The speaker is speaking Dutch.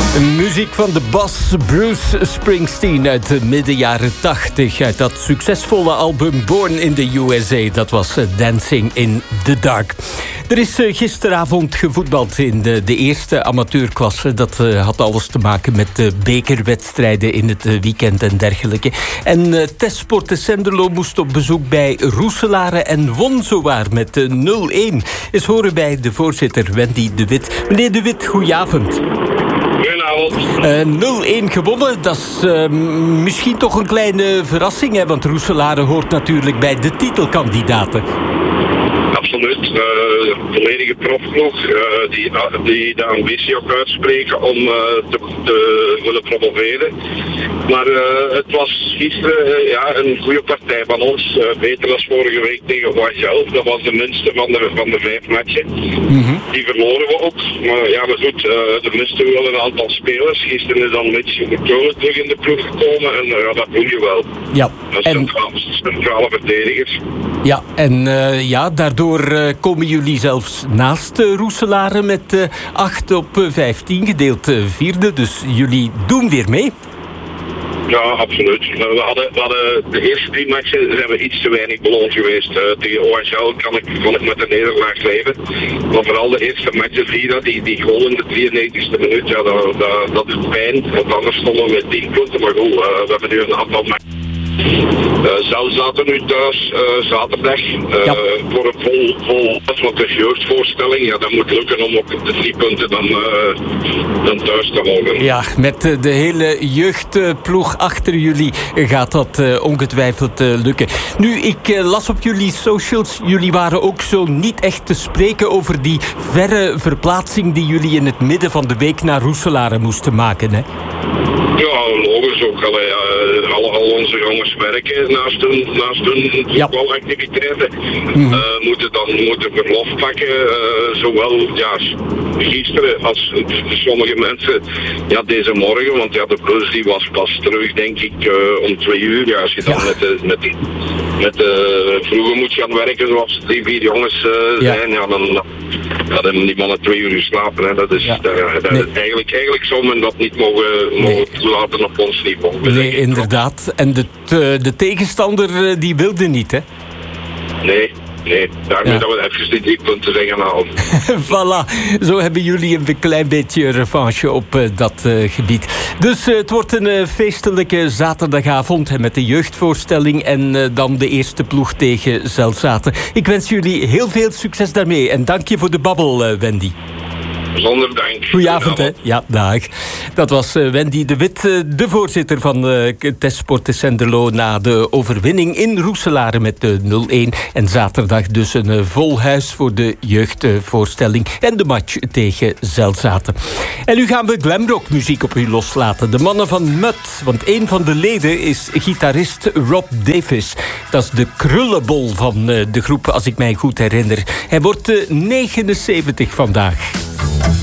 Muziek van de Boss Bruce Springsteen uit de midden jaren 80. Uit dat succesvolle album Born in the USA. Dat was Dancing in the Dark. Er is gisteravond gevoetbald in de eerste amateurklasse. Dat had alles te maken met de bekerwedstrijden in het weekend en dergelijke. En Testsport Senderlo moest op bezoek bij Roeselare en won zowaar met 0-1. Eens horen bij de voorzitter Wendy de Wit. Meneer de Wit, goedenavond. 0-1 gewonnen, dat is misschien toch een kleine verrassing, hè? Want Roeselare hoort natuurlijk bij de titelkandidaten. Absoluut. Volledige profploeg die de ambitie ook uitspreken om te willen promoveren. Maar het was gisteren een goede partij van ons. Beter dan vorige week tegen OHL. Dat was de minste van de 5 matchen. Mm-hmm. Die verloren we ook. Maar ja, maar goed, de minste wel een aantal spelers. Gisteren is dan Mitch Verteulen terug in de ploeg gekomen. En dat doe je wel. Ja. Dat is centrale verdedigers. Ja, en daardoor komen jullie zelfs naast Roeselare met 8 op 15, gedeeld vierde. Dus jullie doen weer mee. Ja, absoluut. We hadden de eerste 3 matchen zijn we iets te weinig beloond geweest. Tegen OHL kon ik met een nederlaag leven. Maar vooral de eerste matchen, die goal in de 93e minuut, ja, dat is pijn. Want anders stonden we met 10 punten. Maar goed, we hebben nu een aantal matchen. Zaten nu thuis zaterdag voor een vol want de jeugdvoorstelling, ja, dat moet lukken om ook de 3 punten dan thuis te houden. Ja, met de hele jeugdploeg achter jullie gaat dat ongetwijfeld lukken. Nu, ik las op jullie socials, jullie waren ook zo niet echt te spreken over die verre verplaatsing die jullie in het midden van de week naar Roeselare moesten maken, hè? Ja, logisch ook. Al onze jongens werken naast hun voetbalactiviteiten. Moeten verlof pakken. Zowel gisteren als sommige mensen deze morgen. Want de bus die was pas terug, denk ik, om 2 uur. Ja, als je dan met de vroeger moet gaan werken, zoals 3-4 jongens zijn, dan hebben die mannen 2 uur geslapen. Hè. Dat is eigenlijk zou men dat niet mogen toelaten op ons niveau. Nee, inderdaad. En de tegenstander die wilde niet, hè? Nee, daarmee dat we even die 3 punten zijn gaan halen. Voilà, zo hebben jullie een klein beetje revanche op dat gebied. Dus het wordt een feestelijke zaterdagavond met de jeugdvoorstelling en dan de eerste ploeg tegen Zelzaten. Ik wens jullie heel veel succes daarmee en dank je voor de babbel, Wendy. Zonder dank. Goedenavond, hè. Ja, dag. Dat was Wendy de Wit, de voorzitter van Testsport Senderlo na de overwinning in Roeselare met 0-1. En zaterdag dus een vol huis voor de jeugdvoorstelling en de match tegen Zelzaten. En nu gaan we glamrockmuziek op u loslaten. De mannen van Mud, want een van de leden is gitarist Rob Davis. Dat is de krullenbol van de groep, als ik mij goed herinner. Hij wordt 79 vandaag.